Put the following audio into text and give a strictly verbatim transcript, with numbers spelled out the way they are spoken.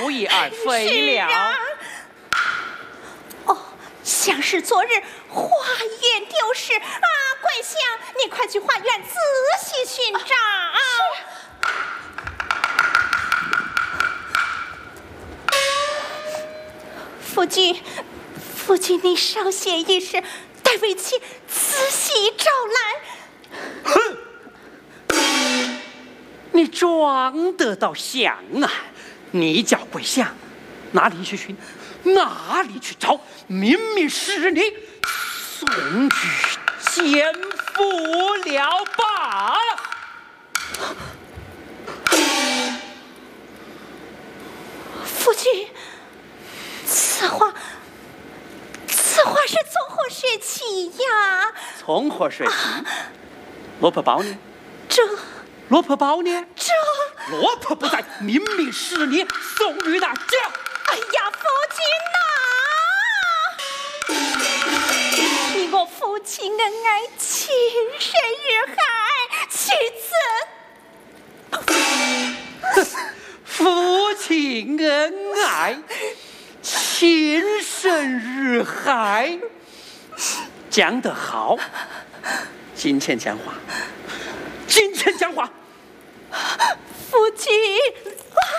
不翼而飞了。 啊、哦，像是昨日花园丢失啊！桂香，你快去花园仔细寻找。啊、夫君，夫君，你稍歇一时，待为妻仔细找来。 哼！你装得到像啊！你叫桂香，哪里去寻？哪里去找？明明是你送去奸夫了罢了。 夫君，此话，此话是从何说起呀？ 从何说起？罗婆包呢？ 这。 罗婆包呢？ 这罗婆不在，明明是你送于那家。 哎呀，夫君呐！你我夫妻恩爱，情深日海，其次， 夫妻恩爱，情深日海，讲得好。金钱讲话。金钱讲话， 夫君。